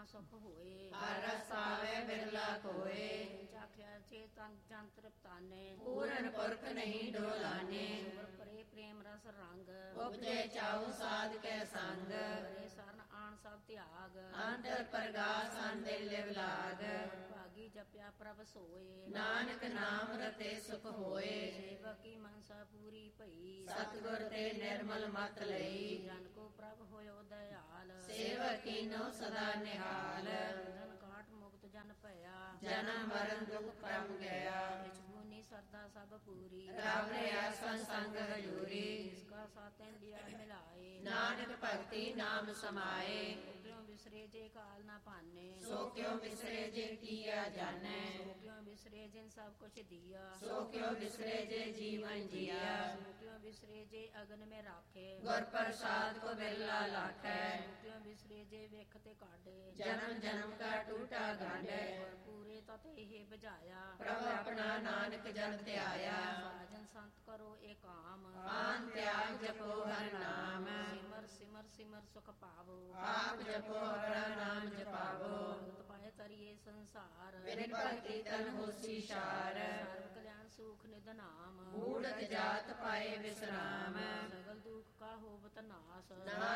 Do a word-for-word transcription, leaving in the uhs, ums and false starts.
ਸੁਖ ਹੋਏ। ਹਰ ਰਸ ਪਾਵੇ ਬਿਰਲਾ ਕੋਏ। ਚਾਖਿਆ ਚੇ ਤਨ ਜਨ ਤ੍ਰਿਪਤਾਨੇ। ਪੂਰਨ ਪੁਰਖ ਨਹੀਂ ਡੋਲਾਨੇ। ਸੁਰ ਪਰੇ ਪ੍ਰੇਮ ਰਸ ਰੰਗ। ਉਪਜੇ ਚਾਉ ਸਾਧ ਕੇ ਸੰਗ। ਕਰੇ ਸਰਨ ਆਣ ਸਭ ਤਿਆਗ। ਅੰਤਰ ਪ੍ਰਗਾਸ ਅੰਦਿਲ ਲਿਵ ਲਾਗ। ਭਾਗੀ ਜਪਿਆ ਪ੍ਰਭ ਸੋਏ। ਨਾਨਕ ਨਾਮ ਰਤੇ ਸੁਖ ਹੋਏ। ਸੇਵਕੀ ਮਨਸਾ ਪੂਰੀ ਭਈ। ਸਤਿਗੁਰ ਤੇ ਨਿਰਮਲ ਮਤ ਲਈ। ਜਨ ਕੋ ਪ੍ਰਭ ਹੋਇਓ ਦਇਆਲ। ਸੇਵਕ ਕੀਨੋ ਸਦਾ ਨਿਹਾਲ। ਜਨ ਕਾਟ ਮੁਕਤ ਜਨ ਭਇਆ। ਜਨਮ ਮਰਨ ਦੁਖ ਪਰਮ ਗਿਆ। ਵਿਚ ਗੁਨੀ ਸਰਦਾ ਸਭ ਪੂਰੀ। ਰਵ ਰਿਆ ਸੰਸੰਗ ਹਜੂਰੀ। ਇਸਕਾ ਸਾਤਿ ਇੰਦਰੀਆ ਮਿਲਾਏ। ਨਾਨਕ ਭਗਤੀ ਨਾਮ ਸਮਾਏ। ਕਿਉ ਵਿਸਰੇ ਜੇ ਕਾਲ ਨਾ ਪਾਨੇ। ਸੋ ਕਿਉ ਵਿਸਰੇ ਜੇ ਕੀਆ ਜਾਣੈ। ਸੋ ਕਿਉ ਵਿਸਰੇ ਜਿਨ ਸਭ ਕੁਛ ਦੀਆ। ਸੋ ਕਿਉ ਵਿਸਰੇ ਜੇ ਜੀਵਨ ਜੀਆ। ਸੋ ਕਿਉ ਵਿਸਰੇ ਜੇ ਅਗਨ ਮੇ ਰਾਖੇ। ਗੁਰ ਪ੍ਰਸਾਦ ਕੋ ਬਿਰਲਾ ਲਾਖੈ। ਸੋ ਕਿਉ ਵਿਸਰੇ ਜੇ ਵੇਖ ਤੇ ਕਾਢੇ। ਜਨਮ ਜਨਮ ਕਾ ਟੂਟਾ ਗਾਂਢੈ। ਗੁਰ ਪੂਰੇ ਤਤ ਇਹ ਬੁਝਾਇਆ। ਪ੍ਰਭ ਆਪਣਾ ਨਾਨਕ ਜਨ ਧਿਆਇਆ। ਸਾਜਨ ਸੰਤ ਕਰੋ ਏ ਕਾਮ। ਆਨ ਤਿਆਗ ਜਪੋ ਹਰ ਨਾਮ। ਸਿਮਰ ਸਿਮਰ ਸਿਮਰ ਸੁਖ ਪਾਵੋ। ਆਪ ਜਪੋ ਆਪਣਾ ਨਾਮ ਜਪਾਵੋ। ਭਗਤ ਪਾਏ ਤਰੀਏ ਸੰਸਾਰ। ਬਿਨ ਭਗਤੀ ਤਨ ਹੋਸੀ ਸ਼ਾਰ। ਸਰਬ ਕਲਿਆਣ ਸੁਖ ਨਿਧ ਨਾਮ। ਊੜਤ ਜਾਤ ਪਾਏ ਵਿਸਰਾਮ। ਸਗਲ ਦੁਖ ਕਾ ਹੋਵਤ ਨਾਸ।